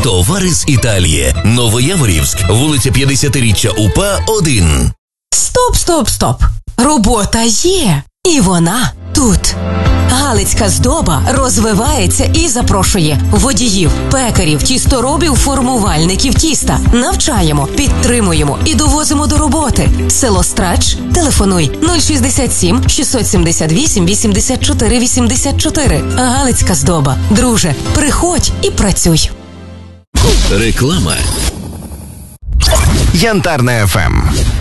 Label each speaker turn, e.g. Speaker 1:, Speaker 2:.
Speaker 1: Товари з Італії. Новояворівськ. Вулиця 50-річчя УПА 1.
Speaker 2: Стоп. Робота є. І вона тут. Галицька здоба розвивається і запрошує водіїв, пекарів, тісторобів, формувальників тіста. Навчаємо, підтримуємо і довозимо до роботи. Село Страч. Телефонуй 067 678 84 84. Галицька здоба. Друже, приходь і працюй.
Speaker 1: Реклама.
Speaker 3: Янтарна ФМ.